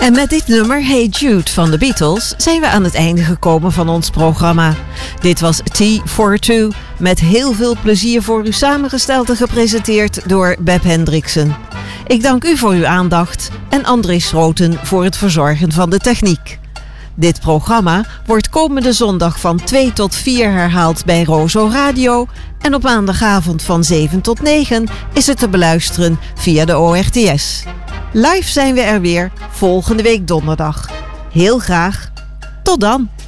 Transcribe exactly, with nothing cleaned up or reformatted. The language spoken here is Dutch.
En met dit nummer Hey Jude van de Beatles zijn we aan het einde gekomen van ons programma. Dit was T tweeënveertig met heel veel plezier voor u samengesteld en gepresenteerd door Beb Hendriksen. Ik dank u voor uw aandacht en André Schroten voor het verzorgen van de techniek. Dit programma wordt komende zondag van twee tot vier herhaald bij Rozo Radio en op maandagavond van zeven tot negen is het te beluisteren via de O R T S. Live zijn we er weer volgende week donderdag. Heel graag. Tot dan.